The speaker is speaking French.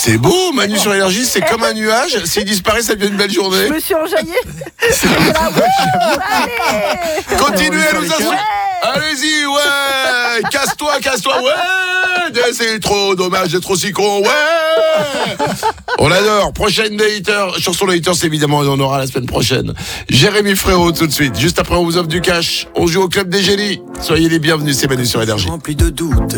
C'est beau, Manu sur Énergie, c'est comme un nuage. S'il disparaît, ça devient une belle journée. Je me suis enjaillée. Allez. Continuez à nous assurer. Allez-y, ouais. Casse-toi, ouais. C'est trop dommage d'être aussi con, ouais. On adore. Prochaine des haters. Chanson des haters, évidemment, on en aura la semaine prochaine. Jérémy Frérot, tout de suite. Juste après, on vous offre du cash. On joue au Club des Génies. Soyez les bienvenus, c'est Manu sur Énergie. Rempli de doutes.